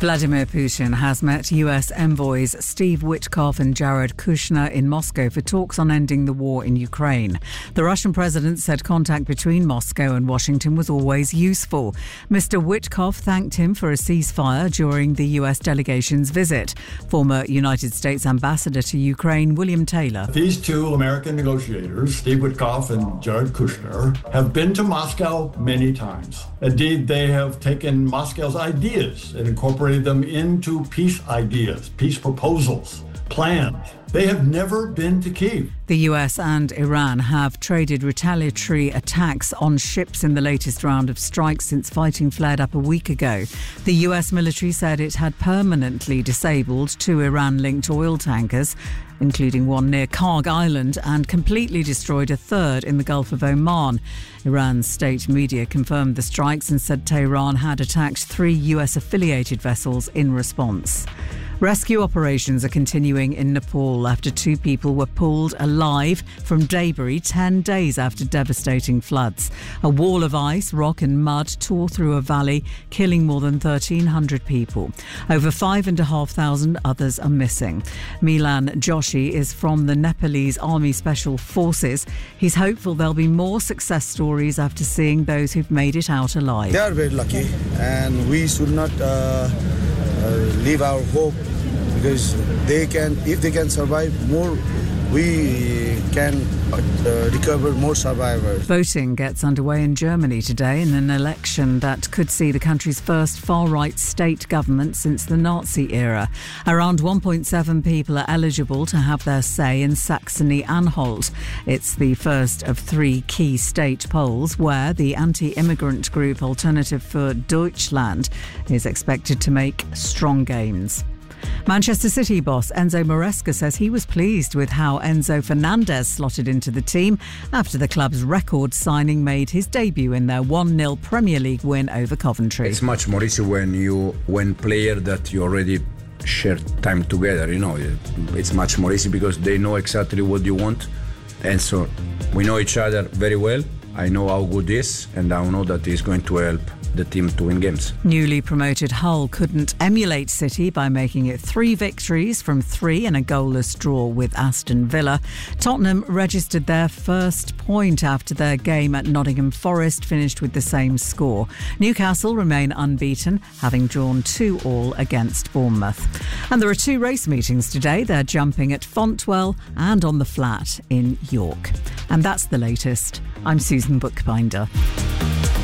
Vladimir Putin has met US envoys Steve Witkoff and Jared Kushner in Moscow for talks on ending the war in Ukraine. The Russian president said contact between Moscow and Washington was always useful. Mr. Witkoff thanked him for a ceasefire during the US delegation's visit. Former United States ambassador to Ukraine, William Taylor. These two American negotiators, Steve Witkoff and Jared Kushner, have been to Moscow many times. Indeed, they have taken Moscow's ideas and incorporated them into peace ideas, peace proposals, plans. They have never been to Kyiv. The US and Iran have traded retaliatory attacks on ships in the latest round of strikes since fighting flared up a week ago. The US military said it had permanently disabled two Iran-linked oil tankers, including one near Karg Island, and completely destroyed a third in the Gulf of Oman. Iran's state media confirmed the strikes and said Tehran had attacked 3 US-affiliated vessels in response. Rescue operations are continuing in Nepal after 2 people were pulled alive from debris 10 days after devastating floods. A wall of ice, rock and mud tore through a valley, killing more than 1,300 people. Over 5,500 others are missing. Milan Joshi is from the Nepalese Army Special Forces. He's hopeful there'll be more success stories after seeing those who've made it out alive. They are very lucky, and we should not leave our hope, because if they can survive more, we can recover more survivors. Voting gets underway in Germany today in an election that could see the country's first far-right state government since the Nazi era. Around 1.7 people are eligible to have their say in Saxony-Anhalt. It's the first of 3 key state polls where the anti-immigrant group Alternative für Deutschland is expected to make strong gains. Manchester City boss Enzo Maresca says he was pleased with how Enzo Fernandez slotted into the team after the club's record signing made his debut in their 1-0 Premier League win over Coventry. It's much more easy when player that you already share time together, it's much more easy because they know exactly what you want, and so we know each other very well. I know how good he is, and I know that he's going to help the team to win games. Newly promoted Hull couldn't emulate City by making it 3 victories from 3 in a goalless draw with Aston Villa. Tottenham registered their first point after their game at Nottingham Forest finished with the same score. Newcastle remain unbeaten, having drawn 2-2 against Bournemouth. And there are 2 race meetings today. They're jumping at Fontwell and on the Flat in York. And that's the latest. I'm Susan Bookbinder.